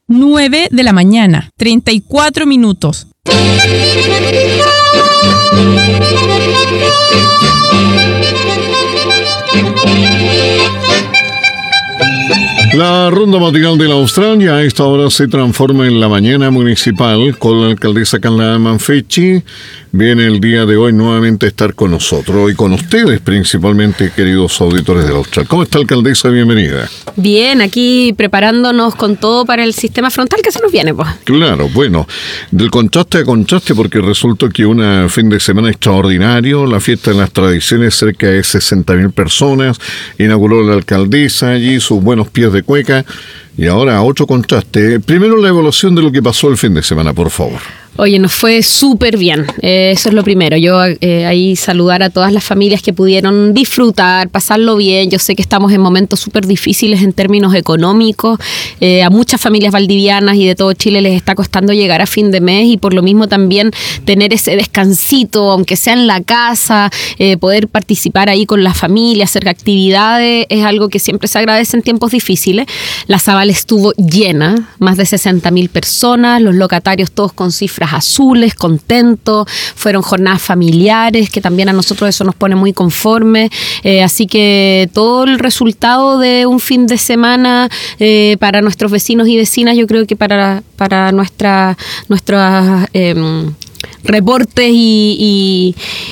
9 de la mañana, 34 minutos. La ronda matinal de la Australia a esta hora se transforma en la mañana municipal con la alcaldesa Carla Manfredi. Viene el día de hoy nuevamente a estar con nosotros y con ustedes principalmente, queridos auditores de la Austral. ¿Cómo está, alcaldesa? Bienvenida. Bien, aquí preparándonos con todo para el sistema frontal que se nos viene, pues. Claro, bueno, del contraste a contraste, porque resulta que un fin de semana extraordinario, la fiesta de las tradiciones, cerca de 60.000 personas, inauguró la alcaldesa allí sus buenos pies de cueca, y ahora otro contraste. Primero la evaluación de lo que pasó el fin de semana, por favor. Oye, nos fue súper bien, eso es lo primero. Yo ahí saludar a todas las familias que pudieron disfrutar, pasarlo bien. Yo sé que estamos en momentos súper difíciles en términos económicos. A muchas familias valdivianas y de todo Chile les está costando llegar a fin de mes, y por lo mismo también tener ese descansito, aunque sea en la casa, poder participar ahí con la familia, hacer actividades, es algo que siempre se agradece en tiempos difíciles. La Zabal estuvo llena, más de 60.000 personas, los locatarios todos con cifras azules, contentos, fueron jornadas familiares, que también a nosotros eso nos pone muy conformes, así que todo el resultado de un fin de semana para nuestros vecinos y vecinas, yo creo que para nuestros reportes y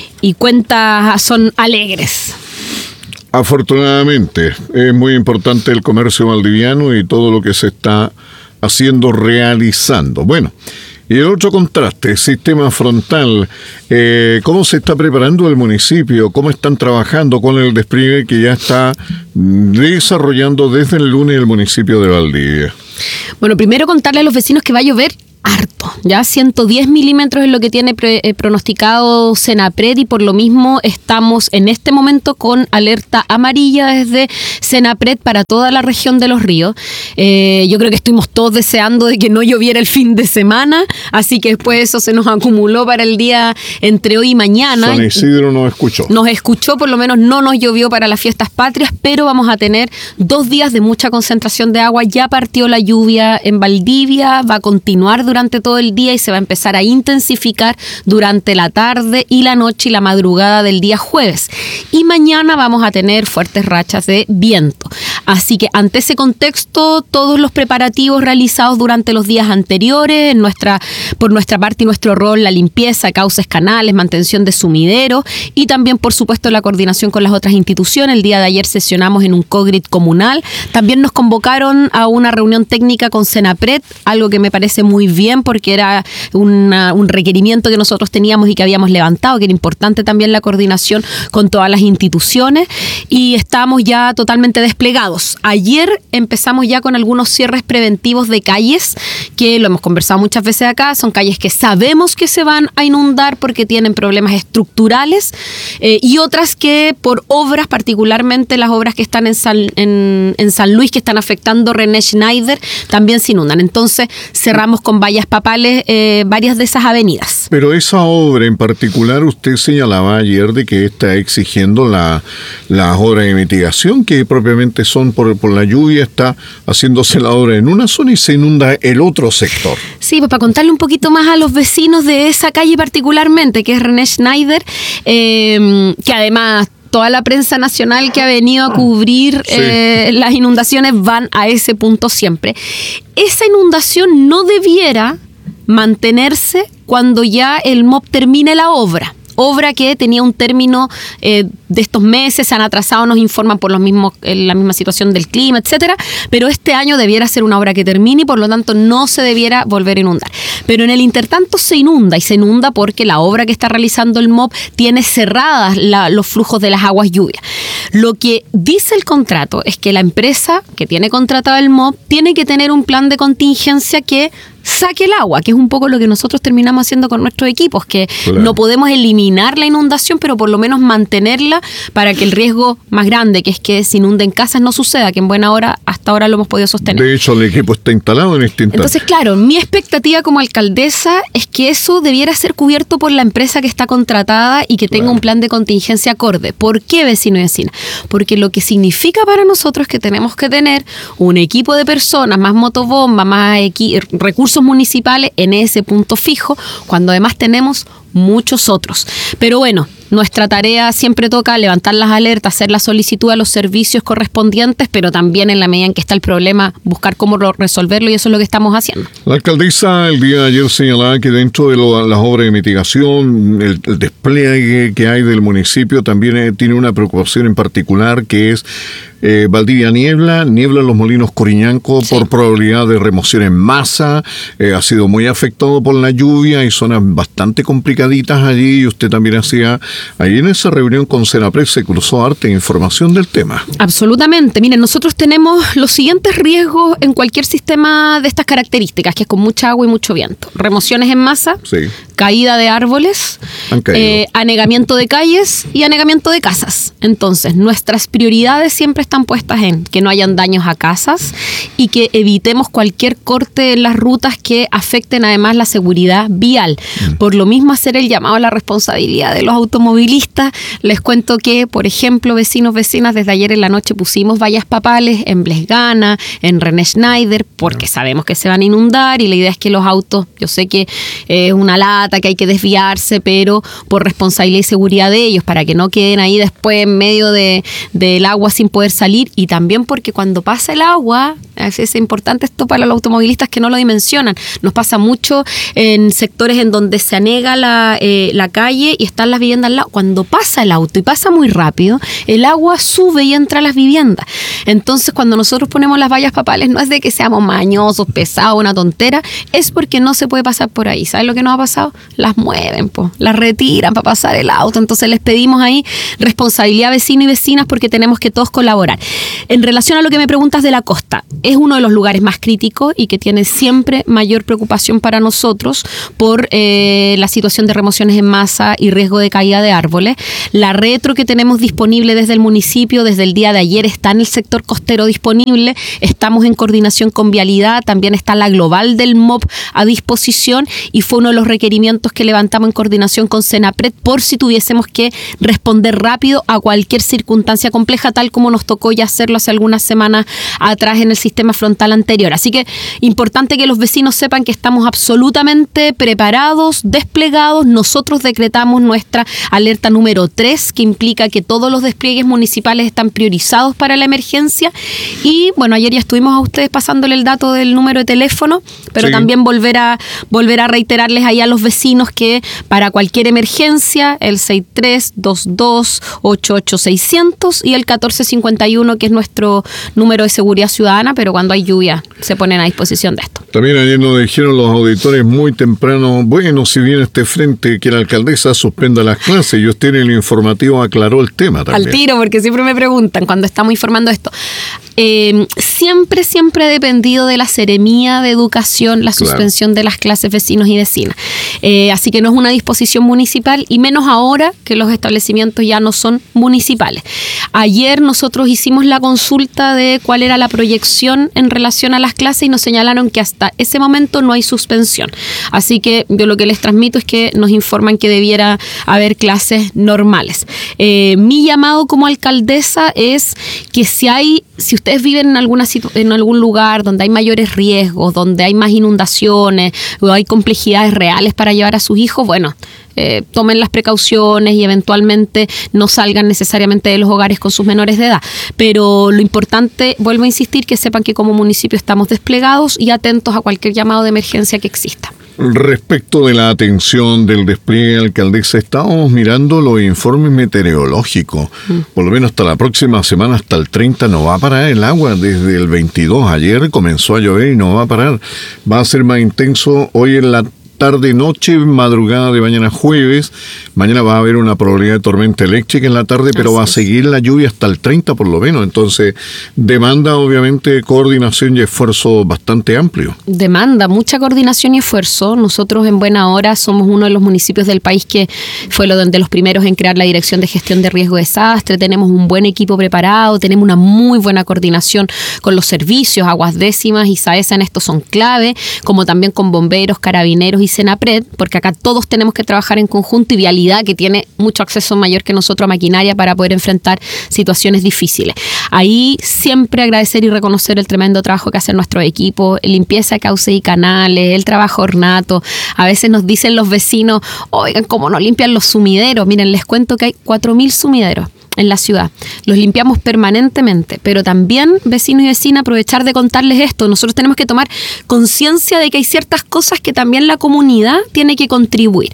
cuentas son alegres. Afortunadamente, es muy importante el comercio valdiviano y todo lo que se está haciendo, realizando. Bueno, y el otro contraste, sistema frontal, ¿cómo se está preparando el municipio? ¿Cómo están trabajando con el despliegue que ya está desarrollando desde el lunes el municipio de Valdivia? Bueno, primero contarle a los vecinos que va a llover harto, ya 110 milímetros es lo que tiene pronosticado Senapred, y por lo mismo estamos en este momento con alerta amarilla desde Senapred para toda la región de Los Ríos. Yo creo que estuvimos todos deseando de que no lloviera el fin de semana, así que después eso se nos acumuló para el día entre hoy y mañana. San Isidro nos escuchó. Nos escuchó, por lo menos no nos llovió para las fiestas patrias, pero vamos a tener 2 días de mucha concentración de agua. Ya partió la lluvia en Valdivia, va a continuar durante todo el día y se va a empezar a intensificar durante la tarde y la noche y la madrugada del día jueves. Y mañana vamos a tener fuertes rachas de viento. Así que ante ese contexto, todos los preparativos realizados durante los días anteriores, por nuestra parte y nuestro rol, la limpieza, cauces canales, mantención de sumidero y también, por supuesto, la coordinación con las otras instituciones. El día de ayer sesionamos en un COGRIT comunal. También nos convocaron a una reunión técnica con Senapred, algo que me parece muy bien porque era un requerimiento que nosotros teníamos y que habíamos levantado, que era importante también la coordinación con todas las instituciones, y estamos ya totalmente desplegados. Ayer empezamos ya con algunos cierres preventivos de calles, que lo hemos conversado muchas veces acá, son calles que sabemos que se van a inundar porque tienen problemas estructurales, y otras que por obras, particularmente las obras que están en San Luis, que están afectando René Schneider, también se inundan. Entonces cerramos con vallas papales varias de esas avenidas. Pero esa obra en particular, usted señalaba ayer de que está exigiendo las obras de mitigación, que propiamente son por la lluvia, está haciéndose la obra en una zona y se inunda el otro sector. Sí, pues para contarle un poquito más a los vecinos de esa calle particularmente, que es René Schneider, que además toda la prensa nacional que ha venido a cubrir las inundaciones van a ese punto siempre. Esa inundación no debiera mantenerse cuando ya el MOP termine la obra que tenía un término de estos meses, se han atrasado, nos informan por la misma situación del clima, etcétera, pero este año debiera ser una obra que termine y por lo tanto no se debiera volver a inundar. Pero en el intertanto se inunda porque la obra que está realizando el MOP tiene cerradas los flujos de las aguas lluvias. Lo que dice el contrato es que la empresa que tiene contratado el MOP tiene que tener un plan de contingencia que saque el agua, que es un poco lo que nosotros terminamos haciendo con nuestros equipos, que Claro. no podemos eliminar la inundación, pero por lo menos mantenerla para que el riesgo más grande, que es que se inunden casas, no suceda, que en buena hora, hasta ahora lo hemos podido sostener. De hecho, el equipo está instalado en este instante. Entonces, claro, mi expectativa como alcaldesa es que eso debiera ser cubierto por la empresa que está contratada y que tenga Claro. un plan de contingencia acorde. ¿Por qué, vecino y vecina? Porque lo que significa para nosotros es que tenemos que tener un equipo de personas, más motobomba, más recursos municipales en ese punto fijo, cuando además tenemos muchos otros. Pero bueno, nuestra tarea siempre toca levantar las alertas, hacer la solicitud a los servicios correspondientes, pero también en la medida en que está el problema, buscar cómo resolverlo, y eso es lo que estamos haciendo. La alcaldesa el día de ayer señalaba que dentro de las obras de mitigación, el despliegue que hay del municipio también tiene una preocupación en particular, que es Valdivia niebla los Molinos Coriñanco Sí. por probabilidad de remoción en masa, ha sido muy afectado por la lluvia, hay zonas bastante complicaditas allí, y usted también hacía, ahí en esa reunión con Senapred se cruzó harta información del tema. Absolutamente. Miren, nosotros tenemos los siguientes riesgos en cualquier sistema de estas características, que es con mucha agua y mucho viento. Remociones en masa, Sí. caída de árboles, Han caído. anegamiento de calles y anegamiento de casas. Entonces, nuestras prioridades siempre están puestas en que no hayan daños a casas y que evitemos cualquier corte en las rutas que afecten además la seguridad vial. Por lo mismo, hacer el llamado a la responsabilidad de los automovilistas. Les cuento que, por ejemplo, vecinos, vecinas, desde ayer en la noche pusimos vallas papales en Blesgana, en René Schneider, porque sabemos que se van a inundar y la idea es que los autos, yo sé que es una lata, que hay que desviarse, pero por responsabilidad y seguridad de ellos, para que no queden ahí después en medio del agua sin poder salir, y también porque cuando pasa el agua, es importante esto para los automovilistas que no lo dimensionan, nos pasa mucho en sectores en donde se anega la calle y están las viviendas al lado. Cuando pasa el auto y pasa muy rápido, el agua sube y entra a las viviendas. Entonces, cuando nosotros ponemos las vallas papales, no es de que seamos mañosos, pesados, una tontera, es porque no se puede pasar por ahí. ¿Sabes lo que nos ha pasado? Las mueven, las retiran para pasar el auto. Entonces les pedimos ahí responsabilidad, vecinos y vecinas, porque tenemos que todos colaborar. En relación a lo que me preguntas de la costa, es uno de los lugares más críticos y que tiene siempre mayor preocupación para nosotros por la situación de remociones en masa y riesgo de caída de árboles. La retro que tenemos disponible desde el municipio, desde el día de ayer, está en el sector costero disponible. Estamos en coordinación con Vialidad, también está la global del MOP a disposición, y fue uno de los requerimientos que levantamos en coordinación con Senapred por si tuviésemos que responder rápido a cualquier circunstancia compleja, tal como nos tocó ya hacerlo hace algunas semanas atrás en el sistema frontal anterior. Así que importante que los vecinos sepan que estamos absolutamente preparados, desplegados. Nosotros decretamos nuestra alerta número 3, que implica que todos los despliegues municipales están priorizados para la emergencia. Y bueno, ayer ya estuvimos a ustedes pasándole el dato del número de teléfono, pero Sí. también volver a reiterarles ahí a los vecinos que para cualquier emergencia, el 6322-88-600 y el 1451, que es nuestro número de seguridad ciudadana, pero cuando hay lluvia se ponen a disposición de esto. También ayer nos dijeron los auditores muy temprano, bueno, si viene este frente que la alcaldesa suspenda las clases, y usted en el informativo aclaró el tema también. Al tiro, porque siempre me preguntan cuando estamos informando esto. Siempre ha dependido de la Seremía de Educación la suspensión de las clases, vecinos y vecinas. Así que no es una disposición municipal, y menos ahora que los establecimientos ya no son municipales. Ayer nosotros hicimos la consulta de cuál era la proyección en relación a las clases y nos señalaron que hasta ese momento no hay suspensión. Así que yo lo que les transmito es que nos informan que debiera haber clases normales. Mi llamado como alcaldesa es que si ustedes viven en algún lugar donde hay mayores riesgos, donde hay más inundaciones o hay complejidades reales para llevar a sus hijos, bueno, tomen las precauciones y eventualmente no salgan necesariamente de los hogares con sus menores de edad. Pero lo importante, vuelvo a insistir, que sepan que como municipio estamos desplegados y atentos a cualquier llamado de emergencia que exista. Respecto de la atención del despliegue, alcaldesa, estábamos mirando los informes meteorológicos. Por lo menos hasta la próxima semana, hasta el 30, no va a parar el agua. Desde el 22, ayer comenzó a llover y no va a parar. Va a ser más intenso hoy en la tarde, noche, madrugada de mañana jueves. Mañana va a haber una probabilidad de tormenta eléctrica en la tarde, pero va a seguir la lluvia hasta el 30 por lo menos. Entonces, demanda obviamente coordinación y esfuerzo bastante amplio. Demanda mucha coordinación y esfuerzo. Nosotros en Buena Hora somos uno de los municipios del país que fue de los primeros en crear la Dirección de Gestión de Riesgo de Desastre. Tenemos un buen equipo preparado, tenemos una muy buena coordinación con los servicios, Aguas Décimas y SAESA en esto son clave, como también con bomberos, carabineros y Senapred, porque acá todos tenemos que trabajar en conjunto, y Vialidad, que tiene mucho acceso mayor que nosotros a maquinaria para poder enfrentar situaciones difíciles. Ahí siempre agradecer y reconocer el tremendo trabajo que hacen nuestros equipos, limpieza de cauces y canales, el trabajo ornato. A veces nos dicen los vecinos, oigan, ¿cómo no limpian los sumideros? Miren, les cuento que hay 4.000 sumideros en la ciudad. Los limpiamos permanentemente, pero también, vecinos y vecinas, aprovechar de contarles esto. Nosotros tenemos que tomar conciencia de que hay ciertas cosas que también la comunidad tiene que contribuir.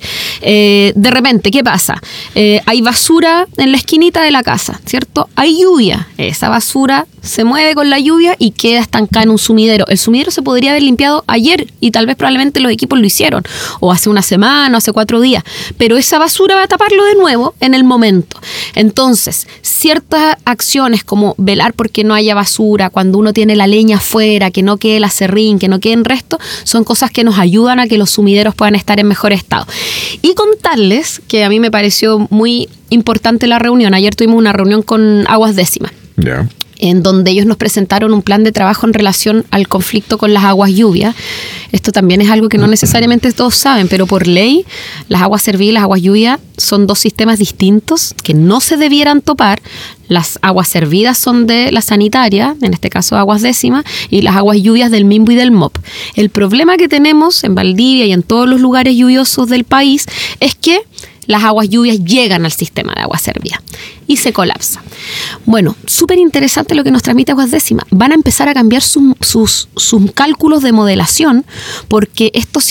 De repente, ¿qué pasa? Hay basura en la esquinita de la casa, ¿cierto? Hay lluvia. Esa basura se mueve con la lluvia y queda estancada en un sumidero. El sumidero se podría haber limpiado ayer y tal vez probablemente los equipos lo hicieron, o hace una semana, o hace 4 días, pero esa basura va a taparlo de nuevo en el momento. Entonces, ciertas acciones como velar porque no haya basura, cuando uno tiene la leña afuera, que no quede el acerrín, que no queden restos, son cosas que nos ayudan a que los sumideros puedan estar en mejor estado. Y contarles que a mí me pareció muy importante la reunión. Ayer tuvimos una reunión con Aguas Décimas. Ya. En donde ellos nos presentaron un plan de trabajo en relación al conflicto con las aguas lluvias. Esto también es algo que no necesariamente todos saben, pero por ley, las aguas servidas y las aguas lluvias son 2 sistemas distintos que no se debieran topar. Las aguas servidas son de la sanitaria, en este caso Aguas Décimas, y las aguas lluvias del Minbu y del MOP. El problema que tenemos en Valdivia y en todos los lugares lluviosos del país es que las aguas lluvias llegan al sistema de agua servida y se colapsa. Bueno, súper interesante lo que nos transmite Aguas Décimas. Van a empezar a cambiar sus cálculos de modelación, porque estos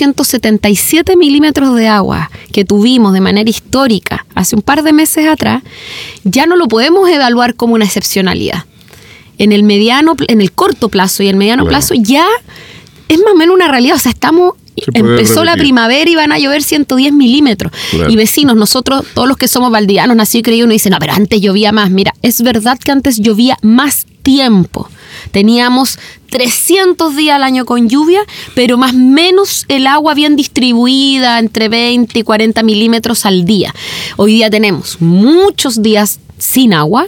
177 milímetros de agua que tuvimos de manera histórica hace un par de meses atrás, ya no lo podemos evaluar como una excepcionalidad. En el corto plazo y el mediano plazo ya es más o menos una realidad. O sea, empezó la primavera y van a llover 110 milímetros. Claro. Y vecinos, nosotros, todos los que somos valdivianos, nacidos y creídos, nos dicen, no, pero antes llovía más. Mira, es verdad que antes llovía más tiempo. Teníamos 300 días al año con lluvia, pero más o menos el agua bien distribuida, entre 20 y 40 milímetros al día. Hoy día tenemos muchos días sin agua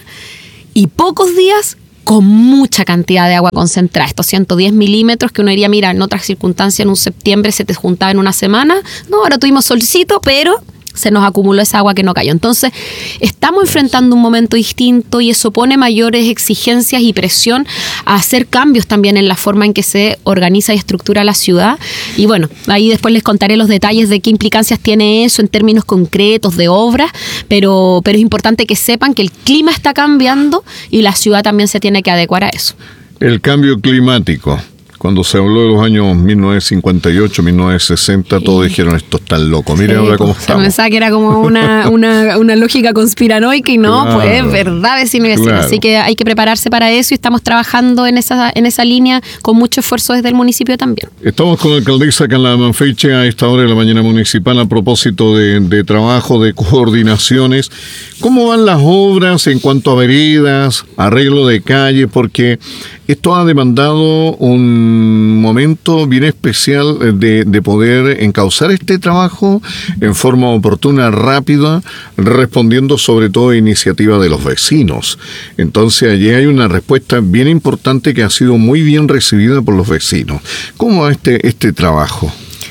y pocos días con mucha cantidad de agua concentrada. Estos 110 milímetros que uno diría, mira, en otras circunstancias en un septiembre se te juntaba en una semana. No, ahora tuvimos solcito, pero se nos acumuló esa agua que no cayó. Entonces, estamos enfrentando un momento distinto y eso pone mayores exigencias y presión a hacer cambios también en la forma en que se organiza y estructura la ciudad. Y bueno, ahí después les contaré los detalles de qué implicancias tiene eso en términos concretos de obras, pero es importante que sepan que el clima está cambiando y la ciudad también se tiene que adecuar a eso. El cambio climático. Cuando se habló de los años 1958, 1960, todos dijeron, esto está loco. Miren ahora cómo estamos. Se pensaba que era como una lógica conspiranoica y no, claro, pues es verdad, vecino y vecina. Claro. Así que hay que prepararse para eso y estamos trabajando en esa línea con mucho esfuerzo desde el municipio también. Estamos con la alcaldesa Carla Manfeiche a esta hora de la mañana municipal a propósito de trabajo, de coordinaciones. ¿Cómo van las obras en cuanto a veredas, arreglo de calles? Porque esto ha demandado un momento bien especial de poder encauzar este trabajo en forma oportuna, rápida, respondiendo sobre todo a iniciativa de los vecinos. Entonces allí hay una respuesta bien importante que ha sido muy bien recibida por los vecinos. ¿Cómo va este trabajo?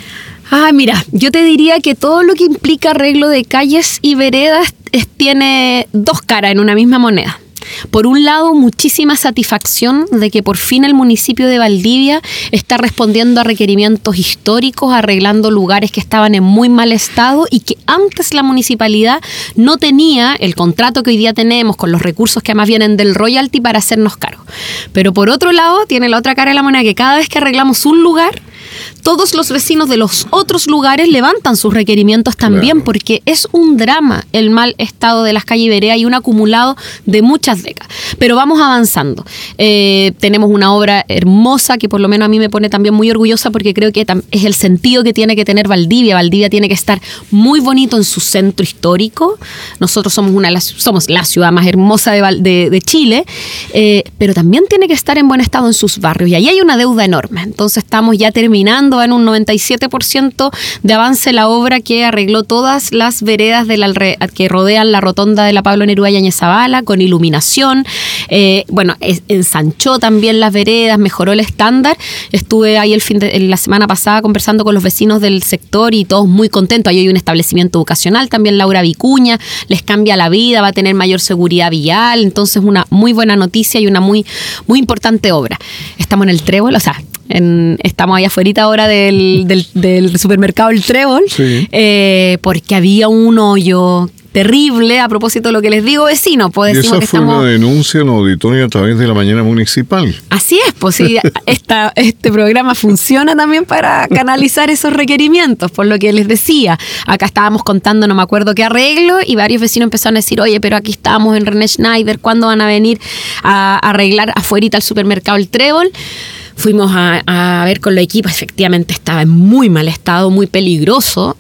Mira, yo te diría que todo lo que implica arreglo de calles y veredas tiene 2 caras en una misma moneda. Por un lado, muchísima satisfacción de que por fin el municipio de Valdivia está respondiendo a requerimientos históricos, arreglando lugares que estaban en muy mal estado y que antes la municipalidad no tenía el contrato que hoy día tenemos con los recursos que además vienen del royalty para hacernos cargo. Pero por otro lado, tiene la otra cara de la moneda, que cada vez que arreglamos un lugar, todos los vecinos de los otros lugares levantan sus requerimientos también, Claro. porque es un drama el mal estado de las calles y veredas y un acumulado de muchas décadas. Pero vamos avanzando. Tenemos una obra hermosa que por lo menos a mí me pone también muy orgullosa, porque creo que es el sentido que tiene que tener Valdivia. Valdivia tiene que estar muy bonito en su centro histórico. Nosotros somos la ciudad más hermosa de Chile, pero también tiene que estar en buen estado en sus barrios. Y ahí hay una deuda enorme. Entonces estamos ya terminando, va en un 97% de avance la obra que arregló todas las veredas que rodean la rotonda de la Pablo Neruda Yáñez Zavala, con iluminación. Ensanchó también las veredas, mejoró el estándar. Estuve ahí la semana pasada conversando con los vecinos del sector y todos muy contentos. Ahí hay un establecimiento educacional, también Laura Vicuña, les cambia la vida, va a tener mayor seguridad vial. Entonces una muy buena noticia y una muy, muy importante obra. Estamos en el Trébol, estamos ahí afuera ahora del supermercado El Trébol, Sí. porque había un hoyo terrible, a propósito de lo que les digo, vecinos. Pues Y decimos esa que fue una denuncia en auditorio a través de la mañana municipal. Así es, pues sí, este programa funciona también para canalizar esos requerimientos, por lo que les decía. Acá estábamos contando, no me acuerdo qué arreglo, y varios vecinos empezaron a decir, oye, pero aquí estamos en René Schneider, ¿cuándo van a venir a arreglar afuerita el supermercado El Trébol? Fuimos a ver con la equipa, efectivamente estaba en muy mal estado, muy peligroso,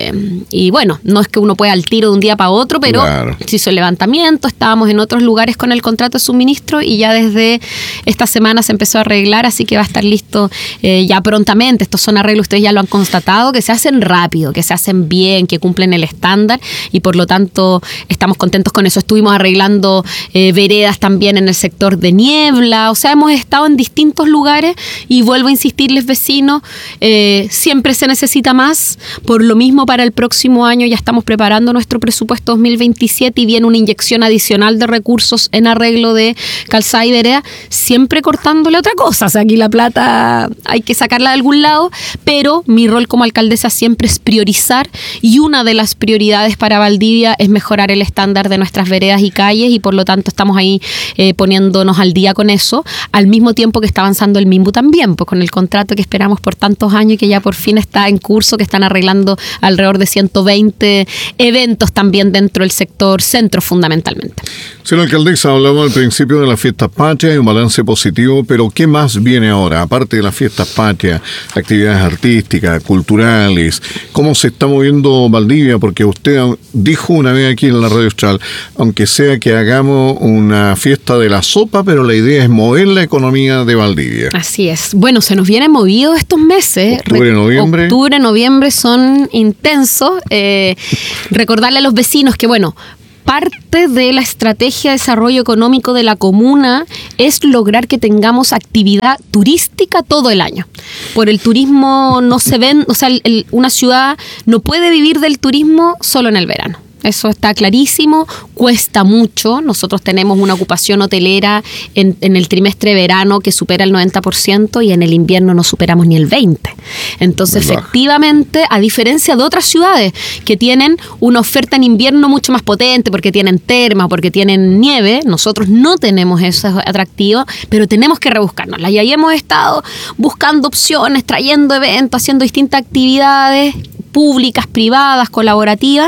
y bueno, no es que uno pueda al tiro de un día para otro, pero Claro. se hizo el levantamiento, estábamos en otros lugares con el contrato de suministro y ya desde esta semana se empezó a arreglar, así que va a estar listo ya prontamente. Estos son arreglos, ustedes ya lo han constatado, que se hacen rápido, que se hacen bien, que cumplen el estándar, y por lo tanto estamos contentos con eso. Estuvimos arreglando veredas también en el sector de Niebla, o sea, hemos estado en distintos lugares. Y vuelvo a insistirles, vecinos, siempre se necesita más. Por lo mismo, para el próximo año ya estamos preparando nuestro presupuesto 2027 y viene una inyección adicional de recursos en arreglo de calzada y vereda, siempre cortándole otra cosa. O sea, aquí la plata hay que sacarla de algún lado, pero mi rol como alcaldesa siempre es priorizar, y una de las prioridades para Valdivia es mejorar el estándar de nuestras veredas y calles, y por lo tanto estamos ahí poniéndonos al día con eso, al mismo tiempo que está avanzando el MIMBU también, pues con el contrato que esperamos por tantos años y que ya por fin está en curso, que están arreglando alrededor de 120 eventos también dentro del sector centro fundamentalmente. Señora alcaldesa, hablamos al principio de las fiestas patrias y un balance positivo, pero ¿qué más viene ahora? Aparte de las fiestas patrias, actividades artísticas, culturales, ¿cómo se está moviendo Valdivia? Porque usted dijo una vez aquí en la Radio Austral, aunque sea que hagamos una fiesta de la sopa, pero la idea es mover la economía de Valdivia. Así es. Bueno, se nos vienen movidos estos meses. Octubre, noviembre. Octubre, noviembre son intensos. Recordarle a los vecinos que, bueno, parte de la estrategia de desarrollo económico de la comuna es lograr que tengamos actividad turística todo el año. Por el turismo no se ven, o sea, una ciudad no puede vivir del turismo solo en el verano. Eso está clarísimo, cuesta mucho. Nosotros tenemos una ocupación hotelera en el trimestre verano que supera el 90% y en el invierno no superamos ni el 20%. Entonces, efectivamente, a diferencia de otras ciudades que tienen una oferta en invierno mucho más potente porque tienen termas, porque tienen nieve, nosotros no tenemos eso atractivo, pero tenemos que rebuscárnoslas. Y ahí hemos estado buscando opciones, trayendo eventos, haciendo distintas actividades públicas, privadas, colaborativas,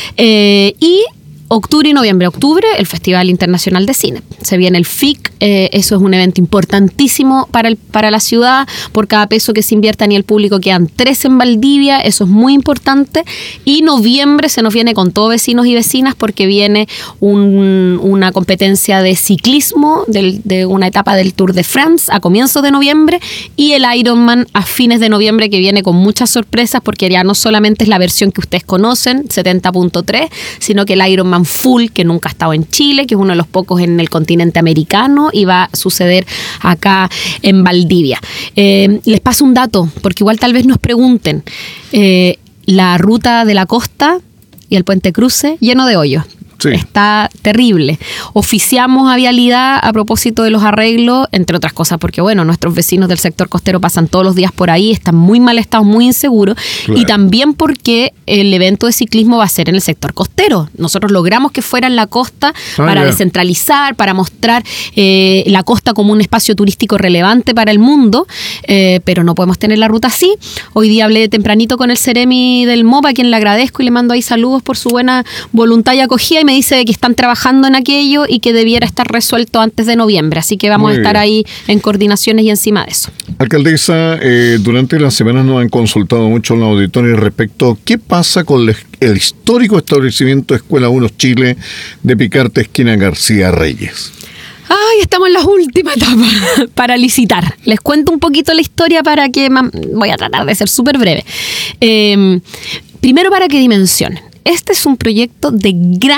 y octubre y noviembre. Octubre, el Festival Internacional de Cine. Se viene el FIC, eso es un evento importantísimo para la ciudad. Por cada peso que se invierta ni el público quedan 3 en Valdivia, eso es muy importante. Y noviembre se nos viene con todo, vecinos y vecinas, porque viene una competencia de ciclismo, de una etapa del Tour de France a comienzos de noviembre, y el Ironman a fines de noviembre, que viene con muchas sorpresas, porque ya no solamente es la versión que ustedes conocen, 70.3, sino que el Ironman Full, que nunca ha estado en Chile, que es uno de los pocos en el continente americano, y va a suceder acá en Valdivia. Les paso un dato, porque igual tal vez nos pregunten. La ruta de la costa y el puente cruce lleno de hoyos. Sí. Está terrible. Oficiamos a Vialidad a propósito de los arreglos, entre otras cosas, porque bueno, nuestros vecinos del sector costero pasan todos los días por ahí, están muy mal estados, muy inseguros, Claro. y también porque el evento de ciclismo va a ser en el sector costero. Nosotros logramos que fuera en la costa para ya. descentralizar, para mostrar la costa como un espacio turístico relevante para el mundo, pero no podemos tener la ruta así. Hoy día hablé tempranito con el Ceremi del MOPA, a quien le agradezco y le mando ahí saludos por su buena voluntad y acogida, y me dice que están trabajando en aquello y que debiera estar resuelto antes de noviembre, así que vamos Muy a estar bien. ahí en coordinaciones y encima de eso. Alcaldesa, durante las semanas nos han consultado mucho en la auditoría respecto a qué pasa con el histórico establecimiento Escuela 1 Chile de Picarte, esquina García Reyes. Ay, estamos en las últimas etapas para licitar. Les cuento un poquito la historia para que... Voy a tratar de ser súper breve. Primero, para que dimensionen. Este es un proyecto de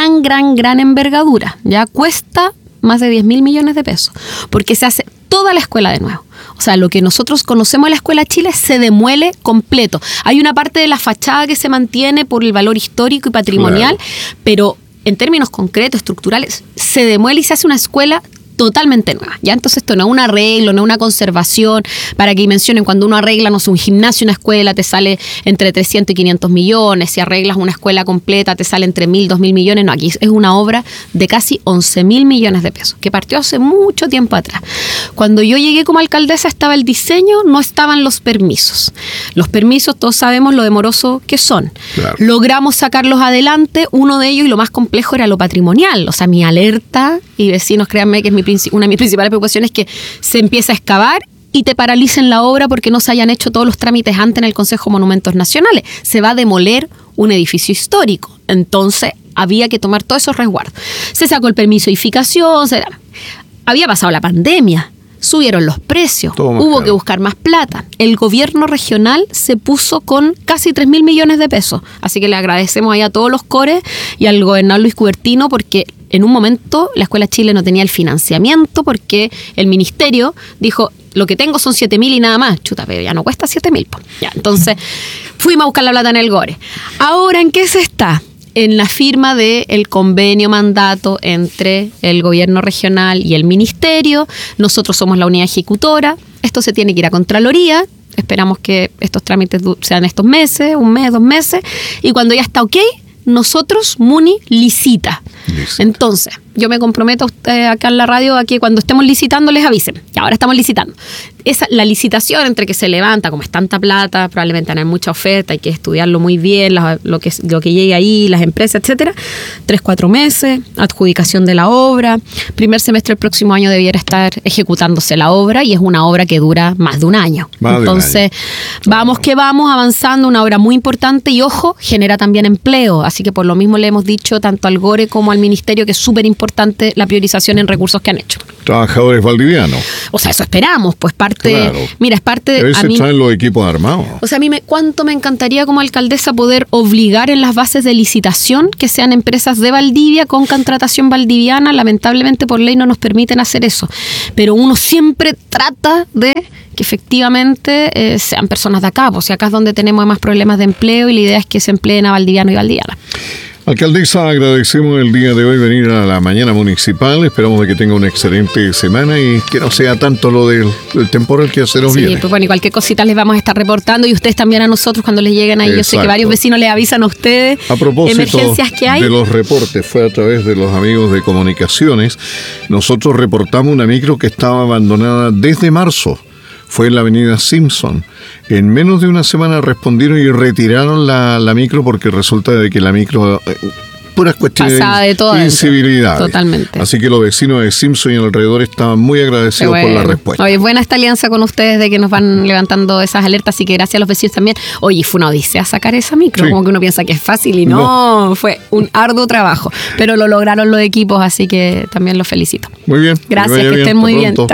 gran envergadura. Ya cuesta más de 10.000 millones de pesos, porque se hace toda la escuela de nuevo. O sea, lo que nosotros conocemos de la Escuela Chile se demuele completo. Hay una parte de la fachada que se mantiene por el valor histórico y patrimonial, Claro. pero en términos concretos, estructurales, se demuele y se hace una escuela totalmente nueva. Ya, entonces esto no es un arreglo, no es una conservación. Para que dimensionen, cuando uno arregla, no sé, un gimnasio, una escuela, te sale entre 300 y 500 millones. Si arreglas una escuela completa, te sale entre 1.000, 2.000 millones. No, aquí es una obra de casi 11.000 millones de pesos, que partió hace mucho tiempo atrás. Cuando yo llegué como alcaldesa estaba el diseño, no estaban los permisos. Los permisos, todos sabemos lo demoroso que son. Claro. Logramos sacarlos adelante. Uno de ellos, y lo más complejo, era lo patrimonial. O sea, mi alerta, y vecinos, créanme que es una de mis principales preocupaciones, es que se empieza a excavar y te paralicen la obra porque no se hayan hecho todos los trámites antes en el Consejo de Monumentos Nacionales. Se va a demoler un edificio histórico. Entonces, había que tomar todos esos resguardos. Se sacó el permiso de edificación, había pasado la pandemia. Subieron los precios, Todo más hubo caro. que buscar más plata. El gobierno regional se puso con casi 3.000 millones de pesos. Así que le agradecemos ahí a todos los cores y al gobernador Luis Cubertino, porque en un momento la Escuela Chile no tenía el financiamiento, porque el ministerio dijo, lo que tengo son 7.000 y nada más. Chuta, pero ya no cuesta 7.000. Ya, entonces fuimos a buscar la plata en el GORE. Ahora, ¿en qué se está? En la firma del convenio mandato entre el gobierno regional y el ministerio. Nosotros somos la unidad ejecutora. Esto se tiene que ir a Contraloría. Esperamos que estos trámites sean estos meses, 1 mes, 2 meses. Y cuando ya está ok, nosotros, Muni, licita. Entonces, yo me comprometo a usted acá en la radio a que cuando estemos licitando les avisen. Y ahora estamos licitando. La licitación entre que se levanta, como es tanta plata, probablemente van a haber mucha oferta, hay que estudiarlo muy bien, lo que llegue ahí, las empresas, etcétera. 3-4 meses, adjudicación de la obra. Primer semestre del próximo año debiera estar ejecutándose la obra, y es una obra que dura más de un año. Entonces, vamos que vamos avanzando, una obra muy importante y, ojo, genera también empleo. Así que por lo mismo le hemos dicho tanto al GORE como al ministerio que es súper importante la priorización en recursos que han hecho. Trabajadores valdivianos. O sea, eso esperamos, pues parte... Claro. Mira, es parte de... A veces traen los equipos armados. O sea, cuánto me encantaría como alcaldesa poder obligar en las bases de licitación que sean empresas de Valdivia con contratación valdiviana. Lamentablemente por ley no nos permiten hacer eso. Pero uno siempre trata de que efectivamente sean personas de acá, pues si acá es donde tenemos más problemas de empleo, y la idea es que se empleen a valdiviano y valdiviana. Alcaldesa, agradecemos el día de hoy venir a la mañana municipal. Esperamos de que tenga una excelente semana y que no sea tanto lo del temporal que se nos Sí, viene. pues bueno, y cualquier cosita les vamos a estar reportando, y ustedes también a nosotros cuando les lleguen ahí. Yo sé que Exacto. varios vecinos les avisan a ustedes A propósito emergencias que hay. de los reportes, fue a través de los amigos de comunicaciones. Nosotros reportamos una micro que estaba abandonada desde marzo. Fue en la avenida Simpson. En menos de una semana respondieron y retiraron la micro, porque resulta de que la micro... puras cuestiones Pasaba de todo de adentro. incivilidad. Totalmente. Así que los vecinos de Simpson y alrededor estaban muy agradecidos por la respuesta. Oye, buena esta alianza con ustedes de que nos van levantando esas alertas, así que gracias a los vecinos también. Oye, fue una odisea sacar esa micro, Sí. como que uno piensa que es fácil y no, fue un arduo trabajo, pero lo lograron los equipos, así que también los felicito. Muy bien. Gracias, vaya que bien. estén Hasta muy bien. pronto.